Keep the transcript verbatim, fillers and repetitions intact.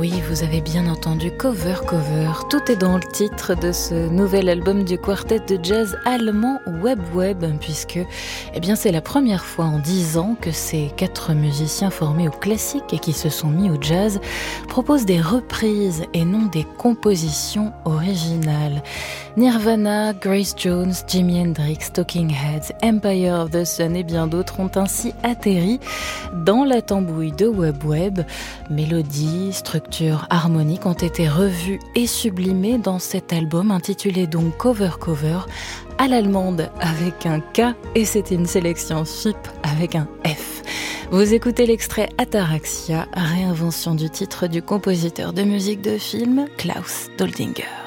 oui, vous avez bien entendu, cover, cover. Tout est dans le titre de ce nouvel album du quartet de jazz allemand Web Web, puisque eh bien, c'est la première fois en dix ans que ces quatre musiciens formés au classique et qui se sont mis au jazz proposent des reprises et non des compositions originales. Nirvana, Grace Jones, Jimi Hendrix, Talking Heads, Empire of the Sun et bien d'autres ont ainsi atterri dans la tambouille de Web Web. Mélodies, structures harmoniques ont été revues et sublimées dans cet album intitulé donc Cover Cover à l'allemande avec un K et c'est une sélection F I P avec un F. Vous écoutez l'extrait Ataraxia, réinvention du titre du compositeur de musique de film Klaus Doldinger.